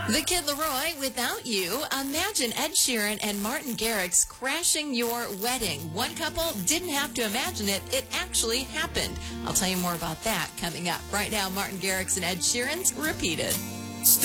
The Kid Laroi, Without You. Imagine Ed Sheeran and Martin Garrix crashing your wedding. One couple didn't have to imagine it. It actually happened. I'll tell you more about that coming up. Right now, Martin Garrix and Ed Sheeran's Repeated.